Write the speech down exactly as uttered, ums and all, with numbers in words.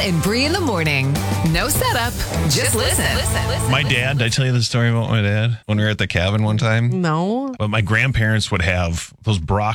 and Bree in the morning. No setup, just listen. My dad, did I tell you the story about my dad when we were at the cabin one time? No. But my grandparents would have those Brock